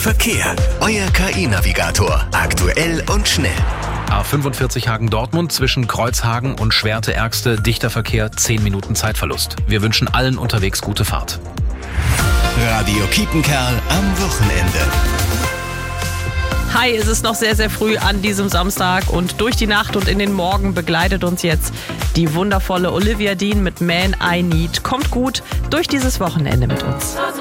Verkehr. Euer KI-Navigator. Aktuell und schnell. A45 Hagen-Dortmund zwischen Kreuzhagen und Schwerte-Ergste. Dichter Verkehr, 10 Minuten Zeitverlust. Wir wünschen allen unterwegs gute Fahrt. Radio Kiepenkerl am Wochenende. Hi, es ist noch sehr, sehr früh an diesem Samstag und durch die Nacht und in den Morgen begleitet uns jetzt die wundervolle Olivia Dean mit Man I Need. Kommt gut durch dieses Wochenende mit uns.